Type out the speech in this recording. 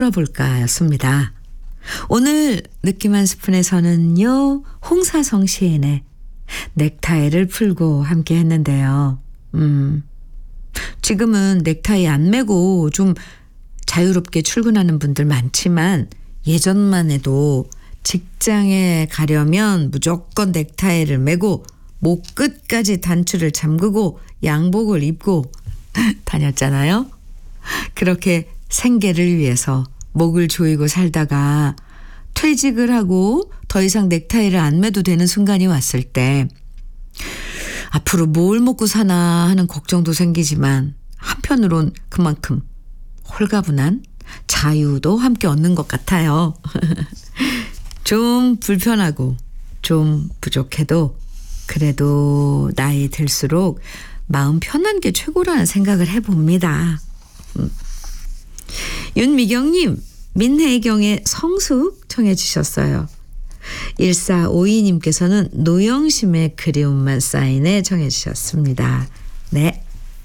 풀어볼까였습니다. 오늘 느낌 한 스푼에서는요, 홍사성 시인의 넥타이를 풀고 함께 했는데요. 지금은 넥타이 안 매고 좀 자유롭게 출근하는 분들 많지만 예전만 해도 직장에 가려면 무조건 넥타이를 매고 목 끝까지 단추를 잠그고 양복을 입고 다녔잖아요. 그렇게 생계를 위해서 목을 조이고 살다가 퇴직을 하고 더 이상 넥타이를 안 매도 되는 순간이 왔을 때 앞으로 뭘 먹고 사나 하는 걱정도 생기지만 한편으론 그만큼 홀가분한 자유도 함께 얻는 것 같아요. 좀 불편하고 좀 부족해도 그래도 나이 들수록 마음 편한 게 최고라는 생각을 해봅니다. 윤미경님, 민혜경의 성숙 청해 주셨어요. 1452님께서는 노영심의 그리움만 쌓이네 청해 주셨습니다. 네,